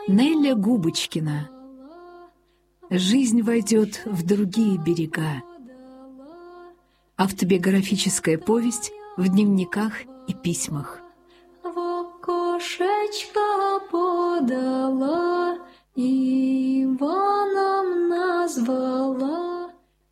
Неля Губочкина. Жизнь войдет в другие берега. Автобиографическая повесть в дневниках и письмах. В окошечко подала, Иваном назвала.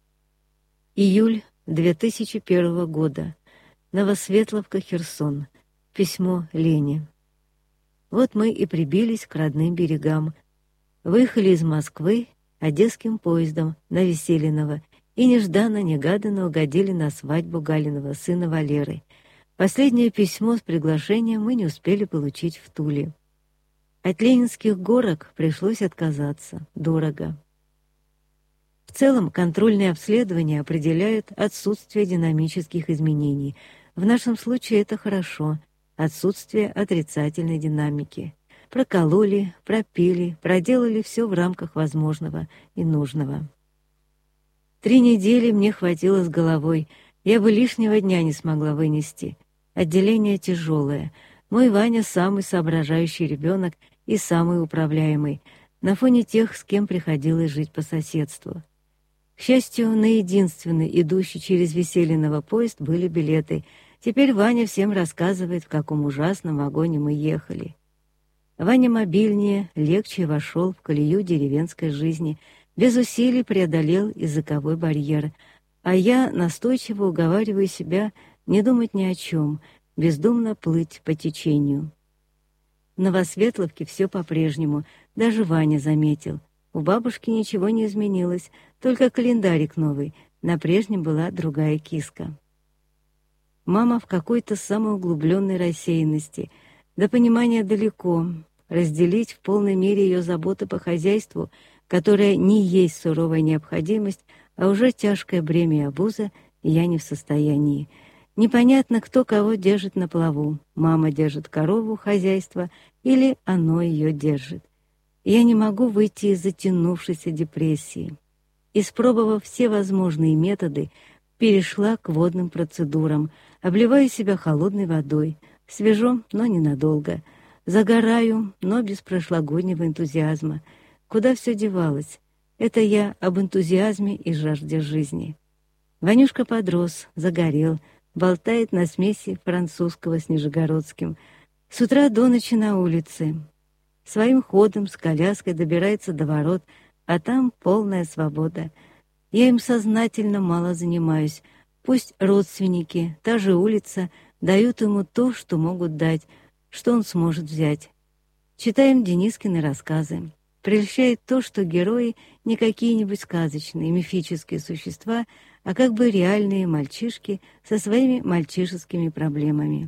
Июль 2001 года. Новосветловка, Херсон. Письмо Лене. Вот мы и прибились к родным берегам. Выехали из Москвы одесским поездом на Веселиново и нежданно-негаданно угодили на свадьбу Галиного сына Валеры. Последнее письмо с приглашением мы не успели получить в Туле. От Ленинских горок пришлось отказаться. Дорого. В целом, контрольные обследования определяют отсутствие динамических изменений. В нашем случае это хорошо. Отсутствие отрицательной динамики. Прокололи, пропили, проделали все в рамках возможного и нужного. 3 недели мне хватило с головой. Я бы лишнего дня не смогла вынести. Отделение тяжелое. Мой Ваня самый соображающий ребенок и самый управляемый, на фоне тех, с кем приходилось жить по соседству. К счастью, на единственный идущий через Веселиново поезд были билеты. Теперь Ваня всем рассказывает, в каком ужасном вагоне мы ехали. Ваня мобильнее, легче вошел в колею деревенской жизни, без усилий преодолел языковой барьер, а я настойчиво уговариваю себя не думать ни о чем, бездумно плыть по течению. В Новосветловке все по-прежнему, даже Ваня заметил. У бабушки ничего не изменилось, только календарик новый, на прежнем была другая киска. Мама в какой-то самой углубленной рассеянности, до понимания далеко, разделить в полной мере ее заботы по хозяйству, которая не есть суровая необходимость, а уже тяжкое бремя и обуза, я не в состоянии. Непонятно, кто кого держит на плаву. Мама держит корову, хозяйство, или оно ее держит. Я не могу выйти из затянувшейся депрессии. Испробовав все возможные методы, перешла к водным процедурам, обливаю себя холодной водой, свежо, но ненадолго, загораю, но без прошлогоднего энтузиазма. Куда все девалось? Это я об энтузиазме и жажде жизни. Ванюшка подрос, загорел, болтает на смеси французского с нижегородским. С утра до ночи на улице. Своим ходом с коляской добирается до ворот, а там полная свобода. Я им сознательно мало занимаюсь. Пусть родственники, та же улица, дают ему то, что могут дать, что он сможет взять. Читаем Денискины рассказы. Прельщает то, что герои не какие-нибудь сказочные, мифические существа, а как бы реальные мальчишки со своими мальчишескими проблемами.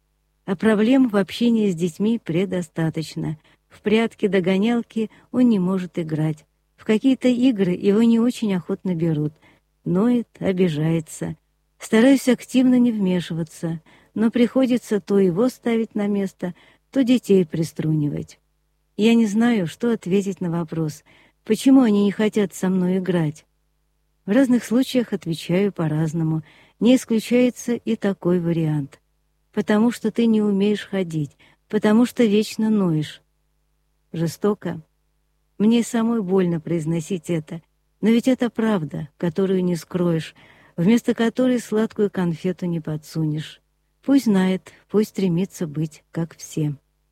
А проблем в общении с детьми предостаточно. В прятки-догонялки он не может играть. В какие-то игры его не очень охотно берут. Ноет, обижается. Стараюсь активно не вмешиваться, но приходится то его ставить на место, то детей приструнивать. Я не знаю, что ответить на вопрос, почему они не хотят со мной играть. В разных случаях отвечаю по-разному. Не исключается и такой вариант. Потому что ты не умеешь ходить, потому что вечно ноешь. Жестоко. Мне самой больно произносить это, но ведь это правда, которую не скроешь, вместо которой сладкую конфету не подсунешь. Пусть знает, пусть стремится быть, как все.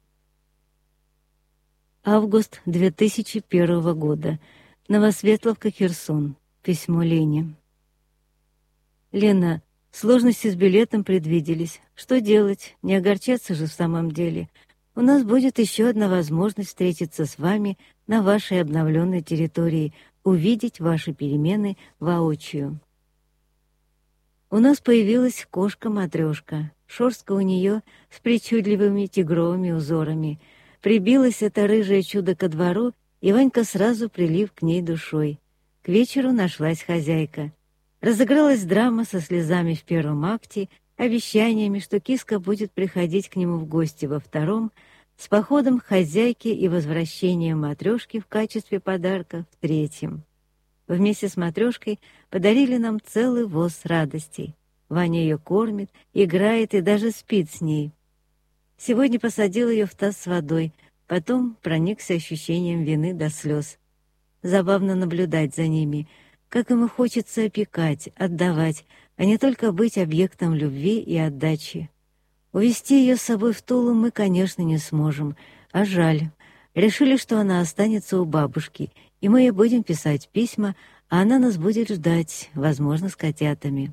Август 2001 года. Новосветловка, Херсон. Письмо Лене. Лена, сложности с билетом предвиделись. Что делать? Не огорчаться же в самом деле. У нас будет еще одна возможность встретиться с вами на вашей обновленной территории, увидеть ваши перемены воочию. У нас появилась кошка-матрешка. Шерстка у нее с причудливыми тигровыми узорами. Прибилось это рыжее чудо ко двору, и Ванька сразу прилив к ней душой. К вечеру нашлась хозяйка. Разыгралась драма со слезами в первом акте, обещаниями, что киска будет приходить к нему в гости во втором, с походом к хозяйке и возвращением матрешки в качестве подарка в третьем. Вместе с матрешкой подарили нам целый воз радостей. Ваня ее кормит, играет и даже спит с ней. Сегодня посадил ее в таз с водой. Потом проникся ощущением вины до слез. Забавно наблюдать за ними, как им и хочется опекать, отдавать, а не только быть объектом любви и отдачи. Увести ее с собой в Тулу мы, конечно, не сможем, а жаль. Решили, что она останется у бабушки, и мы ей будем писать письма, а она нас будет ждать, возможно, с котятами.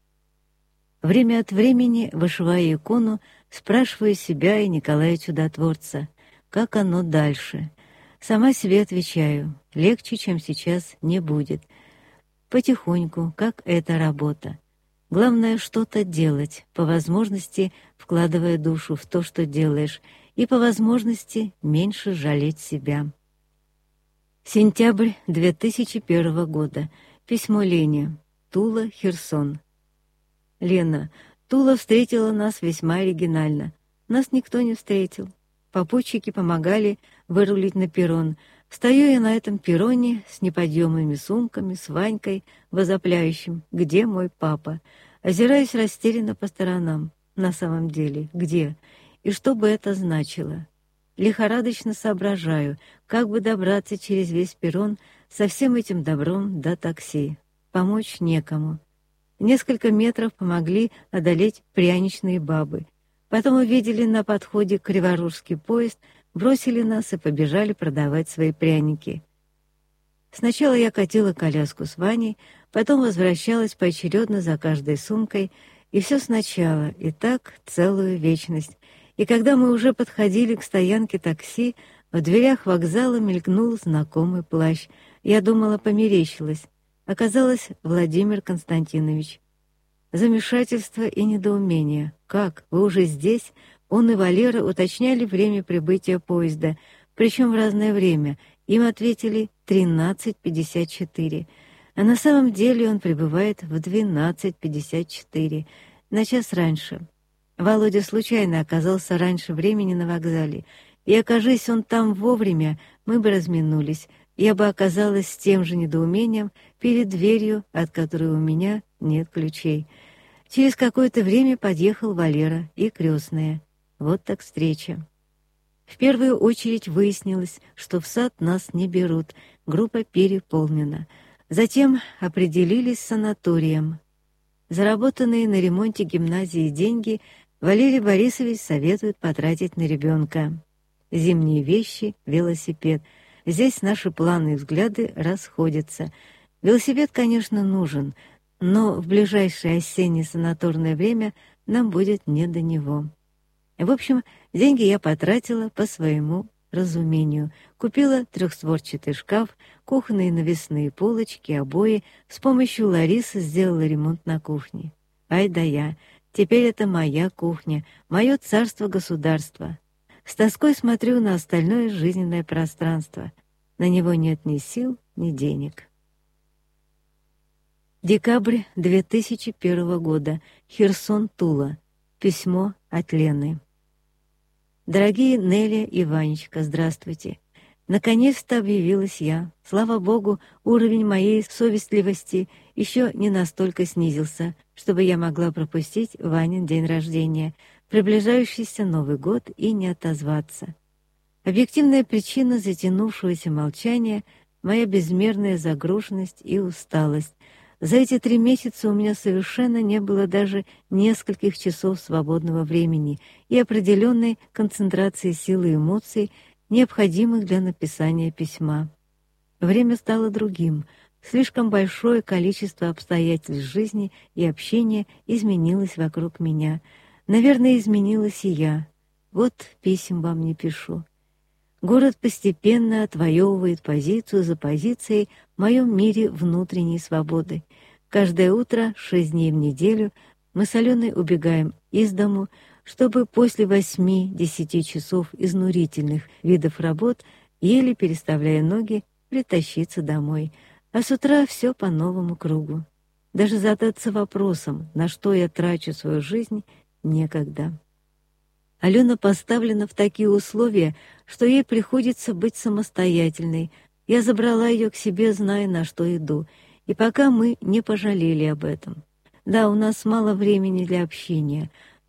Время от времени, вышивая икону, спрашиваю себя и Николая Чудотворца, как оно дальше. Сама себе отвечаю, легче, чем сейчас, не будет. Потихоньку, как эта работа. Главное что-то делать, по возможности вкладывая душу в то, что делаешь, и по возможности меньше жалеть себя. Сентябрь 2001 года. Письмо Лене. Тула, Херсон. Лена, Тула встретила нас весьма оригинально. Нас никто не встретил. Попутчики помогали вырулить на перрон. Стою я на этом перроне с неподъемными сумками, с Ванькой, возопляющим: «Где мой папа?» Озираюсь растерянно по сторонам. На самом деле, где? И что бы это значило? Лихорадочно соображаю, как бы добраться через весь перрон со всем этим добром до такси. Помочь некому. Несколько метров помогли одолеть пряничные бабы. Потом увидели на подходе криворужский поезд, бросили нас и побежали продавать свои пряники. Сначала я катила коляску с Ваней, потом возвращалась поочередно за каждой сумкой, и все сначала, и так целую вечность. И когда мы уже подходили к стоянке такси, в дверях вокзала мелькнул знакомый плащ. Я думала, померещилась. Оказалось, Владимир Константинович. Замешательство и недоумение. «Как? Вы уже здесь?» Он и Валера уточняли время прибытия поезда, причем в разное время. Им ответили 13:54. А на самом деле он прибывает в 12:54, на час раньше. Володя случайно оказался раньше времени на вокзале, и, окажись он там вовремя, мы бы разминулись. Я бы оказалась с тем же недоумением перед дверью, от которой у меня нет ключей. Через какое-то время подъехал Валера и крестная. Вот так встреча. В первую очередь выяснилось, что в сад нас не берут, группа переполнена. Затем определились с санаторием. Заработанные на ремонте гимназии деньги Валерий Борисович советует потратить на ребенка. Зимние вещи, велосипед. Здесь наши планы и взгляды расходятся. Велосипед, конечно, нужен, но в ближайшее осеннее санаторное время нам будет не до него. В общем, деньги я потратила по своему разумению. Купила трехстворчатый шкаф, кухонные навесные полочки, обои. С помощью Ларисы сделала ремонт на кухне. Ай да я! Теперь это моя кухня, мое царство-государство. С тоской смотрю на остальное жизненное пространство. На него нет ни сил, ни денег. Декабрь 2001 года. Херсон, Тула. Письмо от Лены. Дорогие Неля и Ванечка, здравствуйте. Наконец-то объявилась я. Слава Богу, уровень моей совестливости еще не настолько снизился, чтобы я могла пропустить Ванин день рождения, приближающийся Новый год, и не отозваться. Объективная причина затянувшегося молчания — моя безмерная загруженность и усталость. За эти 3 месяца у меня совершенно не было даже нескольких часов свободного времени и определенной концентрации сил и эмоций, необходимых для написания письма. Время стало другим. Слишком большое количество обстоятельств жизни и общения изменилось вокруг меня. Наверное, изменилась и я. Вот писем вам не пишу. Город постепенно отвоевывает позицию за позицией в моем мире внутренней свободы. Каждое утро, 6 дней в неделю, мы с Аленой убегаем из дому, чтобы после 8-10 часов изнурительных видов работ, еле переставляя ноги, притащиться домой. А с утра все по новому кругу. Даже задаться вопросом, на что я трачу свою жизнь, некогда. Алена поставлена в такие условия, что ей приходится быть самостоятельной. Я забрала ее к себе, зная, на что иду, и пока мы не пожалели об этом. Да, у нас мало времени для общения,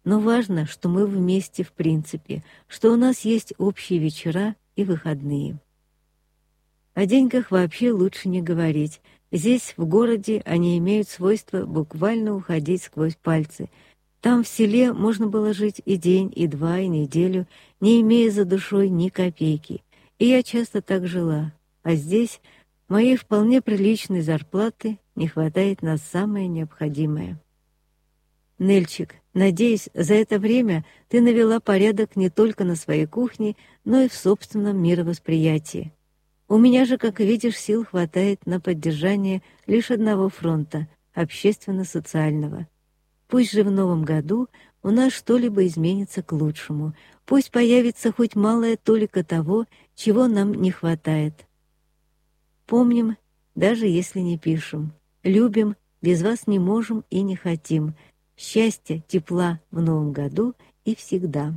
но важно, что мы вместе в принципе, что у нас есть общие вечера и выходные. О деньгах вообще лучше не говорить. Здесь, в городе, они имеют свойство буквально уходить сквозь пальцы. Там, в селе, можно было жить и день, и два, и неделю, не имея за душой ни копейки. И я часто так жила. А здесь моей вполне приличной зарплаты не хватает на самое необходимое. Нельчик, надеюсь, за это время ты навела порядок не только на своей кухне, но и в собственном мировосприятии. У меня же, как видишь, сил хватает на поддержание лишь одного фронта — общественно-социального. Пусть же в новом году у нас что-либо изменится к лучшему, пусть появится хоть малая толика того, чего нам не хватает. Помним, даже если не пишем, любим, без вас не можем и не хотим. Счастья, тепла в новом году и всегда.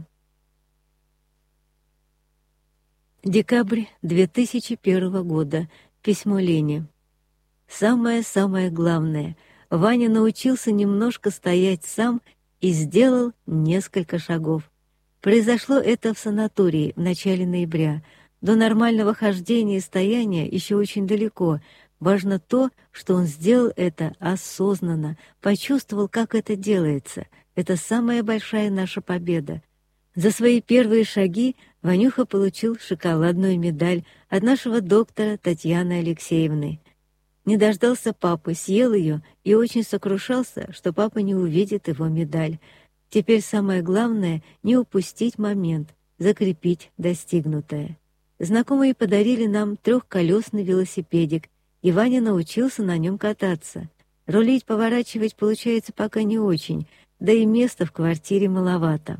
Декабрь 2001 года. Письмо Лене. Самое-самое главное. Ваня научился немножко стоять сам и сделал несколько шагов. Произошло это в санатории в начале ноября. До нормального хождения и стояния еще очень далеко. Важно то, что он сделал это осознанно, почувствовал, как это делается. Это самая большая наша победа. За свои первые шаги Ванюха получил шоколадную медаль от нашего доктора Татьяны Алексеевны. Не дождался папы, съел ее и очень сокрушался, что папа не увидит его медаль. Теперь самое главное — не упустить момент, закрепить достигнутое. Знакомые подарили нам трехколесный велосипедик, и Ваня научился на нем кататься. Рулить, поворачивать получается пока не очень, да и места в квартире маловато.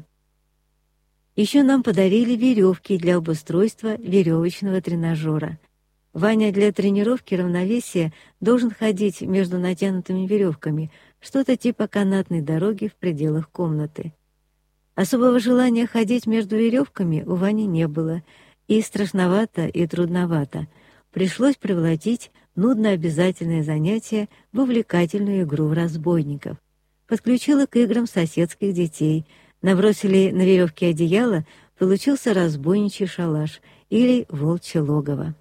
Еще нам подарили веревки для обустройства веревочного тренажера. Ваня для тренировки равновесия должен ходить между натянутыми веревками, что-то типа канатной дороги в пределах комнаты. Особого желания ходить между веревками у Вани не было, и страшновато, и трудновато. Пришлось превратить нудно-обязательное занятие в увлекательную игру в разбойников. Подключила к играм соседских детей. Набросили на веревки одеяло, получился разбойничий шалаш или волчье логово.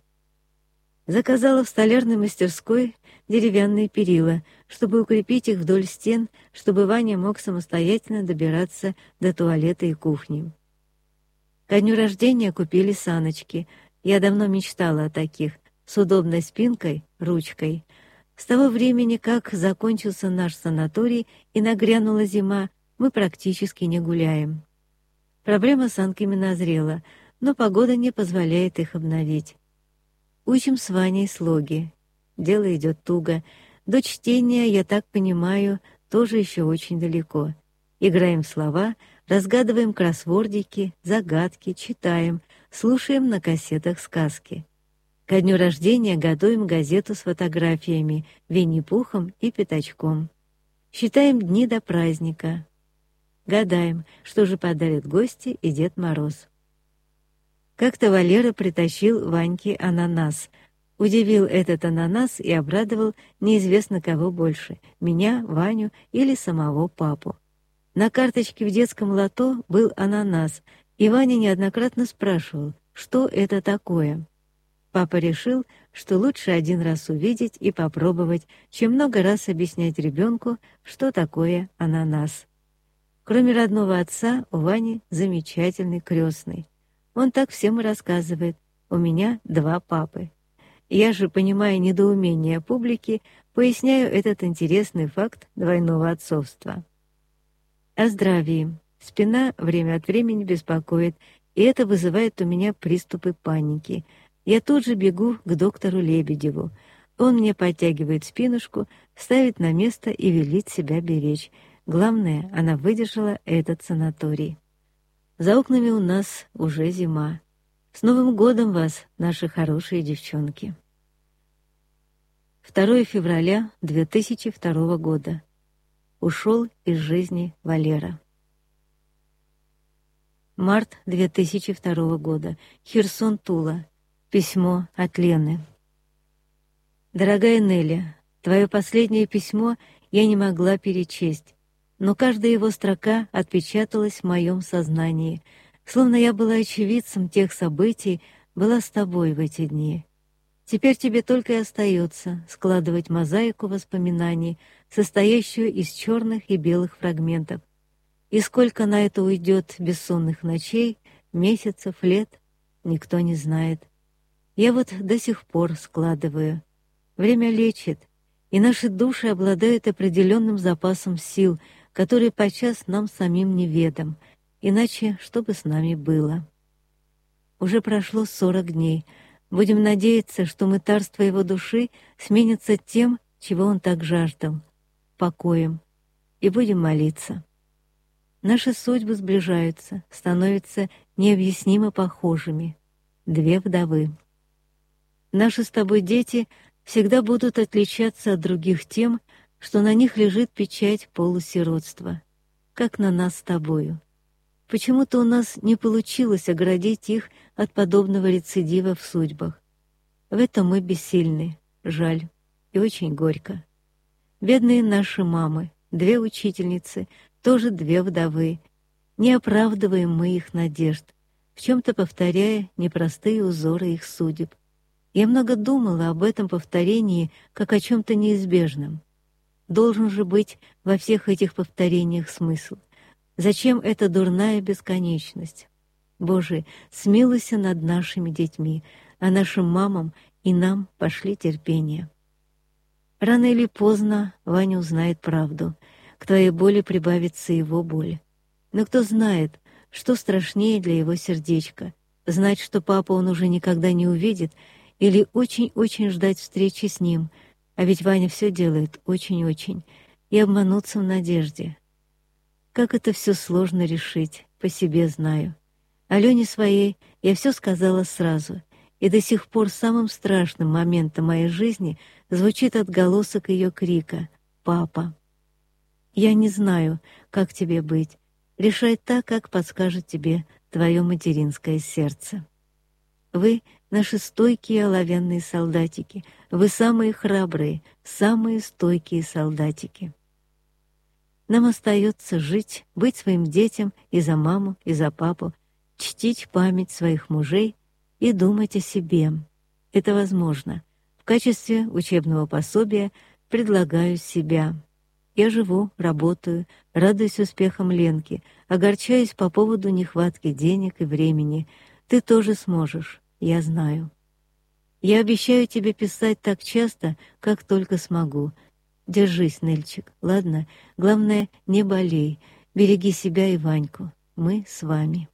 Заказала в столярной мастерской деревянные перила, чтобы укрепить их вдоль стен, чтобы Ваня мог самостоятельно добираться до туалета и кухни. Ко дню рождения купили саночки. Я давно мечтала о таких, с удобной спинкой, ручкой. С того времени, как закончился наш санаторий и нагрянула зима, мы практически не гуляем. Проблема с санками назрела, но погода не позволяет их обновить. Учим с Ваней слоги. Дело идет туго. До чтения, я так понимаю, тоже еще очень далеко. Играем в слова, разгадываем кроссвордики, загадки, читаем, слушаем на кассетах сказки. Ко дню рождения готовим газету с фотографиями, Винни-Пухом и Пятачком. Считаем дни до праздника. Гадаем, что же подарят гости и Дед Мороз. Как-то Валера притащил Ваньке ананас. Удивил этот ананас и обрадовал неизвестно кого больше — меня, Ваню или самого папу. На карточке в детском лото был ананас, и Ваня неоднократно спрашивал, что это такое. Папа решил, что лучше один раз увидеть и попробовать, чем много раз объяснять ребенку, что такое ананас. Кроме родного отца, у Вани замечательный крестный. Он так всем и рассказывает: «У меня два папы». Я же, понимая недоумение публики, поясняю этот интересный факт двойного отцовства. О здравии. Спина время от времени беспокоит, и это вызывает у меня приступы паники. Я тут же бегу к доктору Лебедеву. Он мне подтягивает спинушку, ставит на место и велит себя беречь. Главное, она выдержала этот санаторий. За окнами у нас уже зима. С Новым годом вас, наши хорошие девчонки. 2 февраля 2002 года. Ушел из жизни Валера. Март 2002 года. Херсон, Тула. Письмо от Лены. Дорогая Нелли, твое последнее письмо я не могла перечесть. но каждая его строка отпечаталась в моем сознании, словно я была очевидцем тех событий, была с тобой в эти дни. Теперь тебе только и остается складывать мозаику воспоминаний, состоящую из черных и белых фрагментов. И сколько на это уйдет бессонных ночей, месяцев, лет, никто не знает. Я вот до сих пор складываю. Время лечит, и наши души обладают определенным запасом сил, который подчас нам самим неведом, иначе что бы с нами было? Уже прошло 40 дней. Будем надеяться, что мытарство его души сменится тем, чего он так жаждал — покоем, и будем молиться. Наши судьбы сближаются, становятся необъяснимо похожими. Две вдовы. Наши с тобой дети всегда будут отличаться от других тем, что на них лежит печать полусиротства, как на нас с тобою. Почему-то у нас не получилось оградить их от подобного рецидива в судьбах. В этом мы бессильны, жаль, и очень горько. Бедные наши мамы, 2 учительницы, тоже 2 вдовы. Не оправдываем мы их надежд, в чем-то повторяя непростые узоры их судеб. Я много думала об этом повторении, как о чем-то неизбежном. Должен же быть во всех этих повторениях смысл. Зачем эта дурная бесконечность? Боже, смилуйся над нашими детьми, а нашим мамам и нам пошли терпение. Рано или поздно Ваня узнает правду. К твоей боли прибавится его боль. Но кто знает, что страшнее для его сердечка: знать, что папу он уже никогда не увидит, или очень-очень ждать встречи с ним, а ведь Ваня все делает очень-очень, и обмануться в надежде. Как это все сложно решить, по себе знаю. Алене своей я все сказала сразу, и до сих пор самым страшным моментом моей жизни звучит отголосок ее крика «Папа». Я не знаю, как тебе быть. Решай так, как подскажет тебе твое материнское сердце. Вы — наши стойкие оловянные солдатики. Вы самые храбрые, самые стойкие солдатики. Нам остается жить, быть своим детям и за маму, и за папу, чтить память своих мужей и думать о себе. Это возможно. В качестве учебного пособия предлагаю себя. Я живу, работаю, радуюсь успехам Ленки, огорчаюсь по поводу нехватки денег и времени. Ты тоже сможешь, я знаю. Я обещаю тебе писать так часто, как только смогу. Держись, Нельчик, ладно? Главное, не болей. Береги себя и Ваньку. Мы с вами.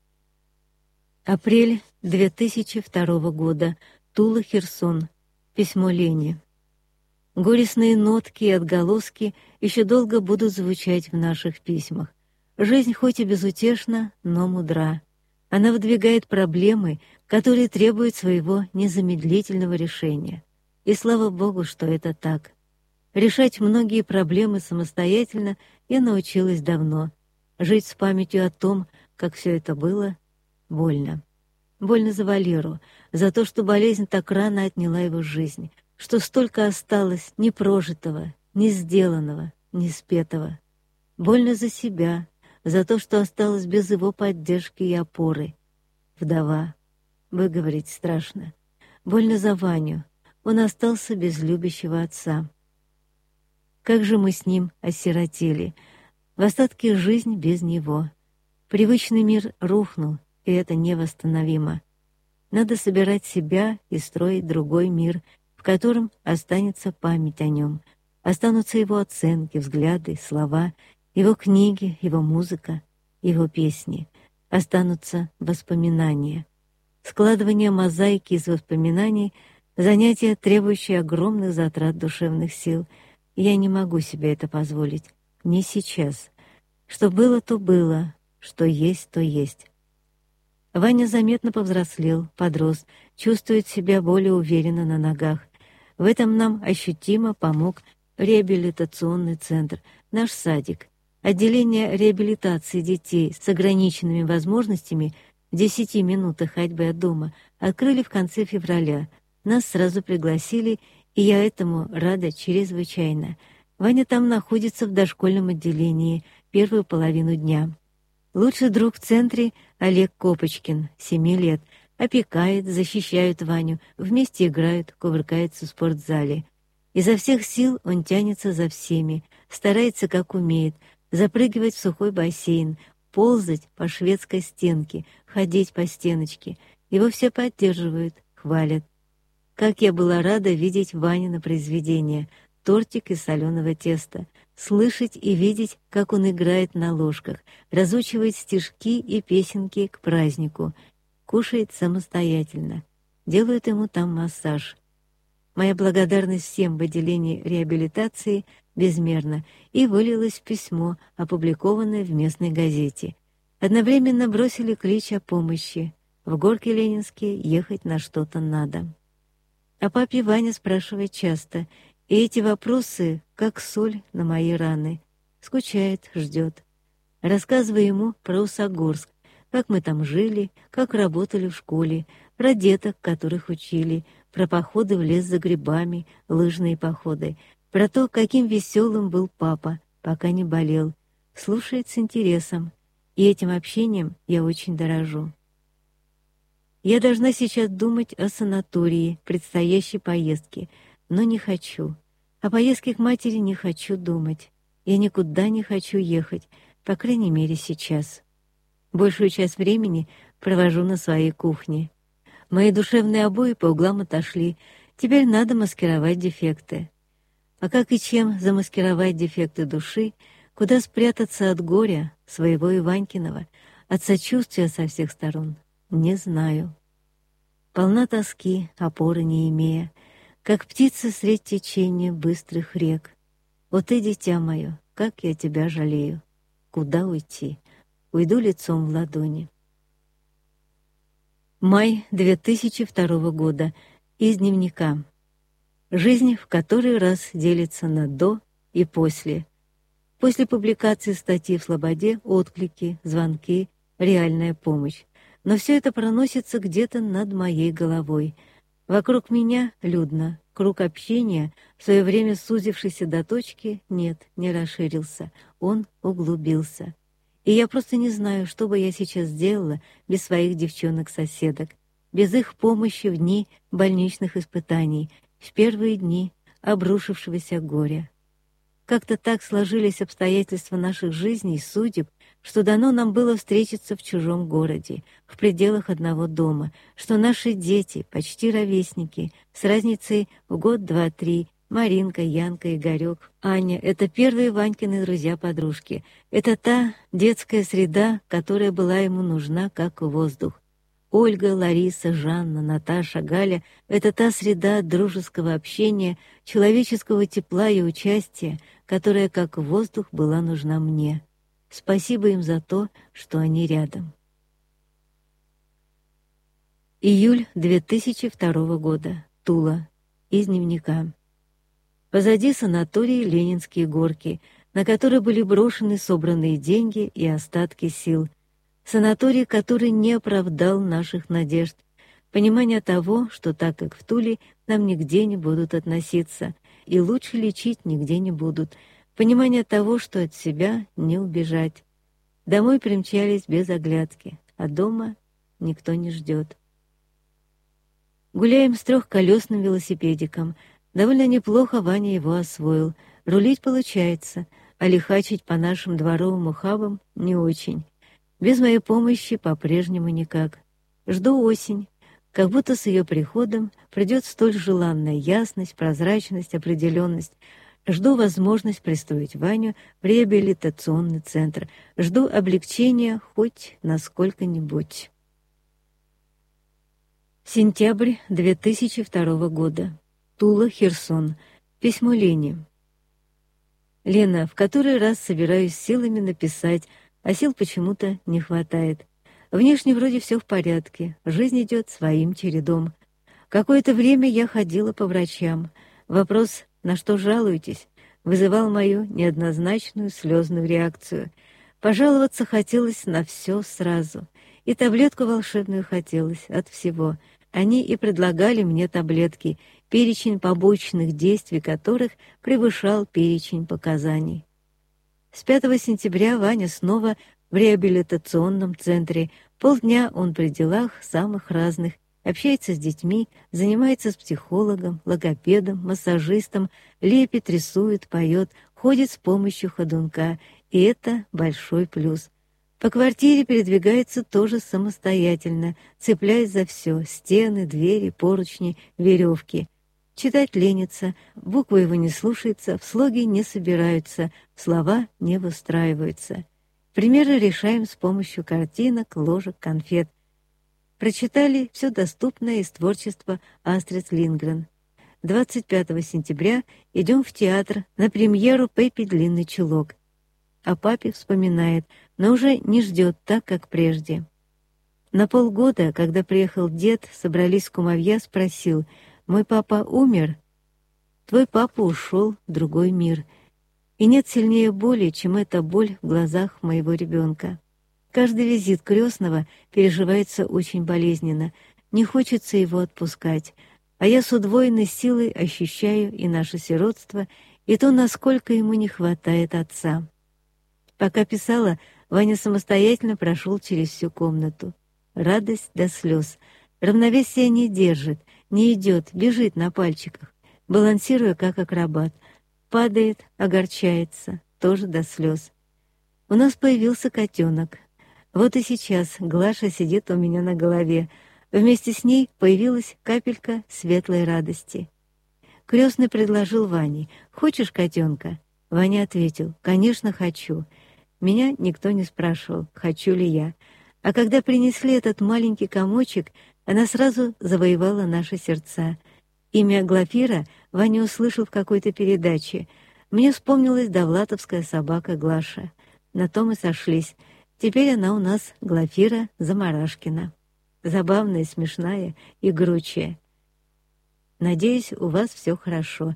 Апрель 2002 года. Тула, Херсон. Письмо Лене. Горестные нотки и отголоски еще долго будут звучать в наших письмах. Жизнь хоть и безутешна, но мудра. Она выдвигает проблемы, которые требуют своего незамедлительного решения. И слава Богу, что это так. Решать многие проблемы самостоятельно я научилась давно. Жить с памятью о том, как все это было, больно. Больно за Валеру, за то, что болезнь так рано отняла его жизнь, что столько осталось непрожитого, не сделанного, не спетого. Больно за себя, за то, что осталось без его поддержки и опоры. Вдова. Выговорить страшно. Больно за Ваню. Он остался без любящего отца. Как же мы с ним осиротели. В остатке жизнь без него. Привычный мир рухнул, и это невосстановимо. Надо собирать себя и строить другой мир, в котором останется память о нем. Останутся его оценки, взгляды, слова, его книги, его музыка, его песни. Останутся воспоминания. Складывание мозаики из воспоминаний — занятие, требующее огромных затрат душевных сил. Я не могу себе это позволить. Не сейчас. Что было, то было. Что есть, то есть. Ваня заметно повзрослел, подрос, чувствует себя более уверенно на ногах. В этом нам ощутимо помог реабилитационный центр, наш садик. Отделение реабилитации детей с ограниченными возможностями в 10 минутах ходьбы от дома открыли в конце февраля. Нас сразу пригласили, и я этому рада чрезвычайно. Ваня там находится в дошкольном отделении первую половину дня. Лучший друг в центре Олег Копочкин, 7 лет, опекает, защищает Ваню, вместе играют, кувыркаются в спортзале. Изо всех сил он тянется за всеми, старается как умеет, запрыгивать в сухой бассейн, ползать по шведской стенке, ходить по стеночке. Его все поддерживают, хвалят. Как я была рада видеть Ванина произведение, тортик из соленого теста, слышать и видеть, как он играет на ложках, разучивает стишки и песенки к празднику, кушает самостоятельно, делают ему там массаж. Моя благодарность всем в отделении реабилитации безмерна и вылилась в письмо, опубликованное в местной газете. Одновременно бросили клич о помощи. В Горки Ленинские ехать на что-то надо. О папе Ваня спрашивает часто, и эти вопросы, как соль на мои раны. Скучает, ждет. Рассказываю ему про Усогорск, как мы там жили, как работали в школе, про деток, которых учили, про походы в лес за грибами, лыжные походы, про то, каким веселым был папа, пока не болел. Слушает с интересом, и этим общением я очень дорожу. Я должна сейчас думать о санатории, предстоящей поездке, но не хочу. О поездке к матери не хочу думать. Я никуда не хочу ехать, по крайней мере сейчас. Большую часть времени провожу на своей кухне. Мои душевные обои по углам отошли, теперь надо маскировать дефекты. А как и чем замаскировать дефекты души, куда спрятаться от горя, своего Иванькиного, от сочувствия со всех сторон, не знаю. Полна тоски, опоры не имея, как птица средь течения быстрых рек. О ты, дитя мое, как я тебя жалею. Куда уйти? Уйду лицом в ладони. Май 2002 года. Из дневника. Жизнь в который раз делится на «до» и «после». После публикации статьи в «Слободе» отклики, звонки, реальная помощь. Но все это проносится где-то над моей головой. Вокруг меня людно. Круг общения, в свое время сузившийся до точки, нет, не расширился. Он углубился. И я просто не знаю, что бы я сейчас сделала без своих девчонок-соседок, без их помощи в дни больничных испытаний, в первые дни обрушившегося горя. Как-то так сложились обстоятельства наших жизней и судеб, что дано нам было встретиться в чужом городе, в пределах одного дома, что наши дети, почти ровесники, с разницей в год, два, три, Маринка, Янка, Игорек, Аня — это первые Ванькины друзья-подружки. Это та детская среда, которая была ему нужна, как воздух. Ольга, Лариса, Жанна, Наташа, Галя — это та среда дружеского общения, человеческого тепла и участия, которая, как воздух, была нужна мне. Спасибо им за то, что они рядом. Июль 2002 года. Тула. Из дневника. Позади санаторий Ленинские горки, на который были брошены собранные деньги и остатки сил. Санаторий, который не оправдал наших надежд. Понимание того, что так как в Туле нам нигде не будут относиться, и лучше лечить нигде не будут. Понимание того, что от себя не убежать. Домой примчались без оглядки, а дома никто не ждет. Гуляем с трехколесным велосипедиком. Довольно неплохо Ваня его освоил. Рулить получается, а лихачить по нашим дворовым ухабам не очень. Без моей помощи по-прежнему никак. Жду осень. Как будто с ее приходом придет столь желанная ясность, прозрачность, определенность. Жду возможность пристроить Ваню в реабилитационный центр. Жду облегчения хоть насколько-нибудь. Сентябрь 2002 года. Тула, Херсон. Письмо Лене. Лена, в который раз собираюсь силами написать, а сил почему-то не хватает. Внешне вроде все в порядке, жизнь идет своим чередом. Какое-то время я ходила по врачам. Вопрос «на что жалуетесь?» вызывал мою неоднозначную слезную реакцию. Пожаловаться хотелось на все сразу. И таблетку волшебную хотелось от всего. Они и предлагали мне таблетки, перечень побочных действий которых превышал перечень показаний. С 5 сентября Ваня снова в реабилитационном центре. Полдня он при делах самых разных, общается с детьми, занимается с психологом, логопедом, массажистом, лепит, рисует, поет, ходит с помощью ходунка, и это большой плюс. По квартире передвигается тоже самостоятельно, цепляясь за все: стены, двери, поручни, веревки. Читать ленится, буквы его не слушаются, в слоги не собираются, слова не выстраиваются. Примеры решаем с помощью картинок, ложек, конфет. Прочитали все доступное из творчества Астрид Линдгрен. 25 сентября идем в театр на премьеру Пеппи Длинный чулок. О папе вспоминает, но уже не ждет так, как прежде. На полгода, когда приехал дед, собрались кумовья, спросил: «Мой папа умер?» «Твой папа ушел в другой мир». И нет сильнее боли, чем эта боль в глазах моего ребенка. Каждый визит крестного переживается очень болезненно, не хочется его отпускать, а я с удвоенной силой ощущаю и наше сиротство, и то, насколько ему не хватает отца. Пока писала, Ваня самостоятельно прошел через всю комнату. Радость до слез. Равновесие не держит, не идет, бежит на пальчиках, балансируя как акробат. Падает, огорчается, тоже до слез. У нас появился котенок. Вот и сейчас Глаша сидит у меня на голове. Вместе с ней появилась капелька светлой радости. Крестный предложил Ване: «Хочешь котенка?» Ваня ответил: «Конечно, хочу». Меня никто не спрашивал, хочу ли я. А когда принесли этот маленький комочек, она сразу завоевала наши сердца. Имя Глафира Ваня услышал в какой-то передаче. Мне вспомнилась довлатовская собака Глаша. На том и сошлись. Теперь она у нас Глафира Замарашкина. Забавная, смешная и гручая. Надеюсь, у вас все хорошо.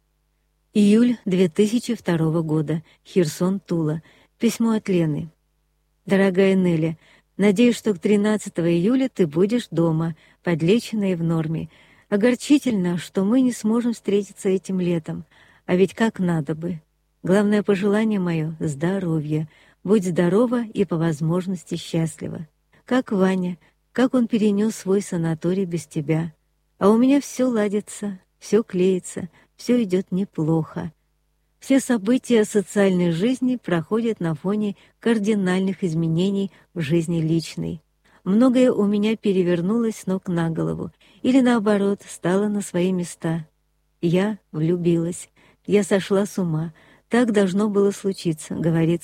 Июль 2002 года. Херсон, Тула. Письмо от Лены. Дорогая Неля, надеюсь, что к 13 июля ты будешь дома, подлеченная и в норме. Огорчительно, что мы не сможем встретиться этим летом, а ведь как надо бы. Главное пожелание мое — здоровья. Будь здорова и по возможности счастлива. Как Ваня, как он перенес свой санаторий без тебя. А у меня все ладится, все клеится, все идет неплохо. Все события социальной жизни проходят на фоне кардинальных изменений в жизни личной. Многое у меня перевернулось с ног на голову, или наоборот, стало на свои места. Я влюбилась, я сошла с ума. Так должно было случиться, говорит